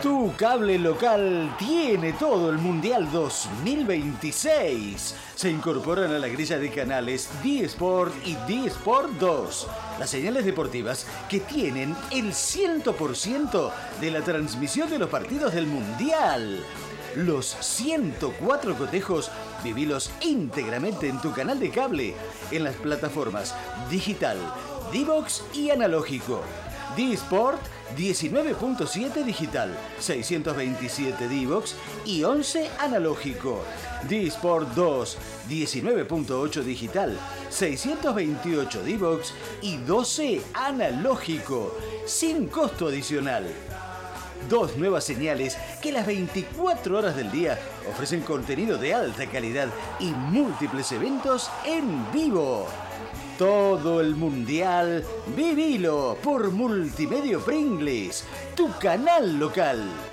Tu cable local tiene todo el Mundial 2026. Se incorporan a la grilla de canales D-Sport y D-Sport 2. Las señales deportivas que tienen el 100% de la transmisión de los partidos del Mundial. Los 104 cotejos, vivilos íntegramente en tu canal de cable, en las plataformas digital, D-Box y analógico. D-Sport 19.7 digital, 627 D-Box y 11 analógico. D-Sport 2 19.8 digital, 628 D-Box y 12 analógico, sin costo adicional. Dos nuevas señales que las 24 horas del día ofrecen contenido de alta calidad y múltiples eventos en vivo. Todo el Mundial, vivilo por Multimedia Pringles, tu canal local.